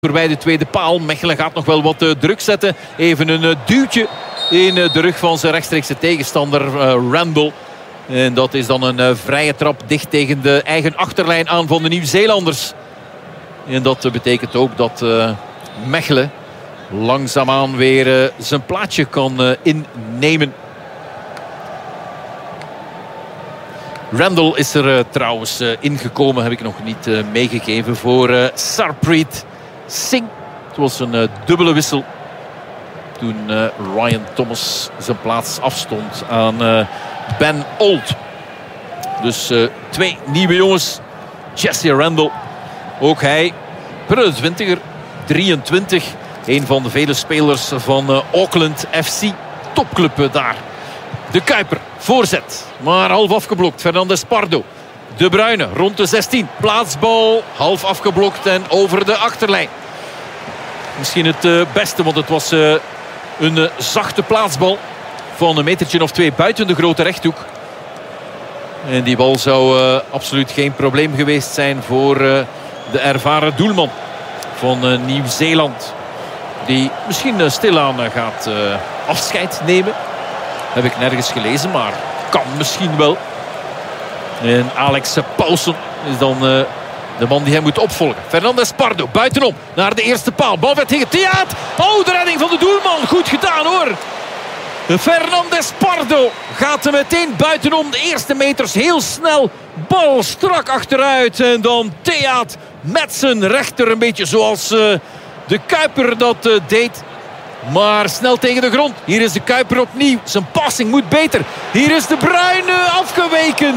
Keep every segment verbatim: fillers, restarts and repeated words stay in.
Voorbij de tweede paal. Mechelen gaat nog wel wat uh, druk zetten. Even een uh, duwtje in uh, de rug van zijn rechtstreekse tegenstander uh, Randall. En dat is dan een uh, vrije trap dicht tegen de eigen achterlijn aan van de Nieuw-Zeelanders. En dat uh, betekent ook dat uh, Mechelen langzaamaan weer uh, zijn plaatsje kan uh, innemen. Randall is er uh, trouwens uh, ingekomen. Heb ik nog niet uh, meegegeven voor uh, Sarpreet Singh. Het was een uh, dubbele wissel. Toen uh, Ryan Thomas zijn plaats afstond aan uh, Ben Old. Dus uh, twee nieuwe jongens. Jesse Randall. Ook hij. twintiger. drieëntwintig. Een van de vele spelers van uh, Auckland F C. Topclub uh, daar. De Kuiper. Voorzet. Maar half afgeblokt. Fernandes Pardo. De Bruyne rond de zestien. Plaatsbal. Half afgeblokt en over de achterlijn. Misschien het uh, beste. Want het was uh, een uh, zachte plaatsbal. Van een metertje of twee buiten de grote rechthoek. En die bal zou uh, absoluut geen probleem geweest zijn voor uh, de ervaren doelman van uh, Nieuw-Zeeland. Die misschien uh, stilaan uh, gaat uh, afscheid nemen. Heb ik nergens gelezen, maar kan misschien wel. En Alex Paulsen is dan uh, de man die hij moet opvolgen. Fernandes Pardo buitenom naar de eerste paal. Bal werd tegen Theaat. Oh, de redding van de doelman. Goed gedaan hoor. Fernandes Pardo gaat er meteen buitenom. De eerste meters heel snel. Bal strak achteruit. En dan Theaat met zijn rechter. Een beetje zoals uh, de Kuiper dat uh, deed. Maar snel tegen de grond. Hier is de Kuiper opnieuw. Zijn passing moet beter. Hier is de Bruyne afgeweken.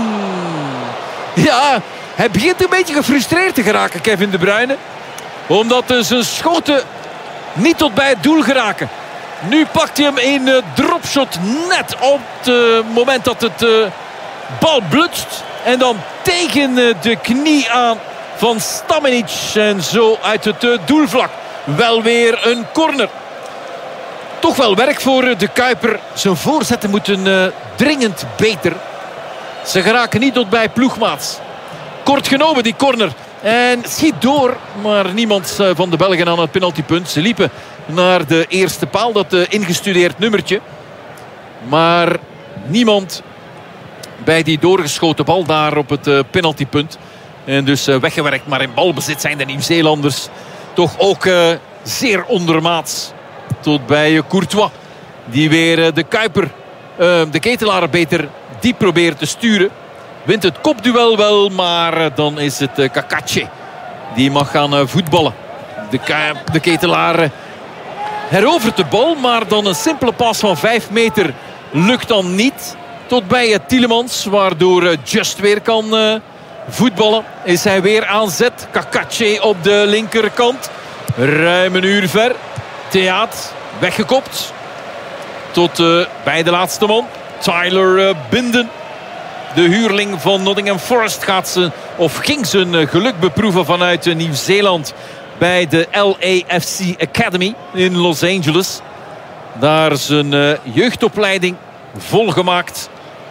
Ja, hij begint een beetje gefrustreerd te geraken, Kevin De Bruyne. Omdat uh, zijn schoten niet tot bij het doel geraken. Nu pakt hij hem in uh, dropshot net op het moment dat het uh, bal blutst. En dan tegen uh, de knie aan van Stamenic. En zo uit het uh, doelvlak. Wel weer een corner. Toch wel werk voor de Kuiper. Zijn voorzetten moeten uh, dringend beter. Ze geraken niet tot bij ploegmaats. Kort genomen die corner. En schiet door. Maar niemand uh, van de Belgen aan het penaltypunt. Ze liepen naar de eerste paal. Dat uh, ingestudeerd nummertje. Maar niemand bij die doorgeschoten bal daar op het uh, penaltypunt. En dus uh, weggewerkt. Maar in balbezit zijn de Nieuw-Zeelanders toch ook uh, zeer ondermaats. Tot bij Courtois. Die weer de Kuiper, uh, de Ketelaar beter diep probeert te sturen. Wint het kopduel wel. Maar dan is het uh, Kakache. Die mag gaan uh, voetballen. De, de Ketelaar herovert de bal. Maar dan een simpele pas van vijf meter lukt dan niet. Tot bij uh, Tielemans. Waardoor uh, Just weer kan uh, voetballen. Is hij weer aan zet. Kakache op de linkerkant. Ruim een uur ver. Theaat weggekopt. Tot uh, bij de laatste man. Tyler uh, Binden. De huurling van Nottingham Forest gaat ze, of ging zijn uh, geluk beproeven vanuit uh, Nieuw-Zeeland. Bij de L A F C Academy in Los Angeles. Daar zijn uh, jeugdopleiding volgemaakt.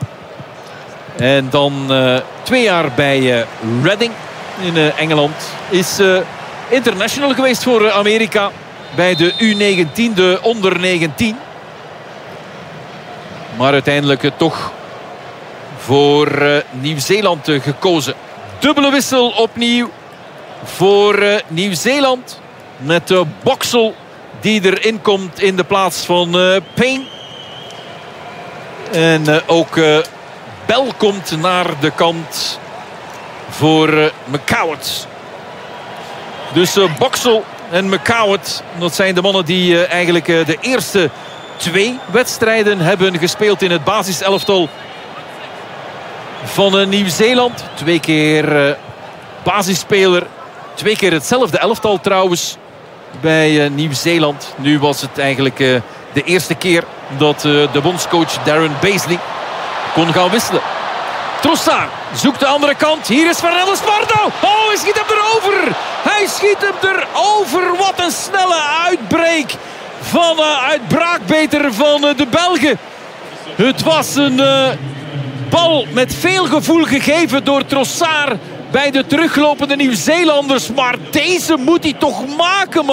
En dan uh, twee jaar bij uh, Reading in uh, Engeland. Is uh, international geweest voor uh, Amerika. Bij de U negentien, de onder negentien. Maar uiteindelijk toch voor uh, Nieuw-Zeeland uh, gekozen. Dubbele wissel opnieuw voor uh, Nieuw-Zeeland. Met uh, Boxall die erin komt in de plaats van uh, Payne. En uh, ook uh, Bell komt naar de kant voor uh, McCowart. Dus uh, Boxall en McCowart, dat zijn de mannen die uh, eigenlijk uh, de eerste twee wedstrijden hebben gespeeld in het basiselftal van uh, Nieuw-Zeeland. Twee keer uh, basisspeler. Twee keer hetzelfde elftal trouwens bij uh, Nieuw-Zeeland. Nu was het eigenlijk uh, de eerste keer dat uh, de bondscoach Darren Beasley kon gaan wisselen. Trossard zoekt de andere kant. Hier is Fernandes Pardo. Oh, hij schiet hem erover. Hij schiet hem erover. Wat een snelle uitbreek van uh, uitbraak beter van uh, de Belgen. Het was een uh, bal met veel gevoel gegeven door Trossard. bij de teruglopende Nieuw-Zeelanders. Maar deze moet hij toch maken, man.